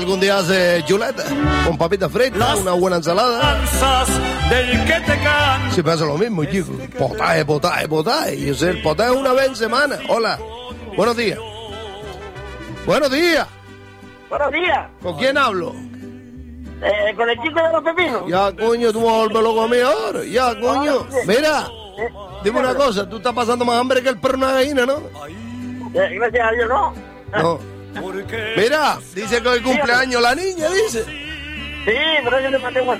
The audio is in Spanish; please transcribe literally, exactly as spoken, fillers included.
Algún día hace chuleta con papitas fritas, una buena ensalada. Del que te can... Siempre hace lo mismo, chicos. Potaje, potaje, potaje. Yo sé, el potaje una vez en semana. Hola. Buenos días. Buenos días. Buenos días. ¿Con quién hablo? Eh, con el chico de los pepinos. Ya, coño, tú vas a volver loco a mí ahora. Ya, coño. Mira, dime una cosa. Tú estás pasando más hambre que el perro una gallina, ¿no? Eh, gracias a Dios, no. No. Mira, dice que hoy cumpleaños la niña, dice. Sí, pero yo le mandé un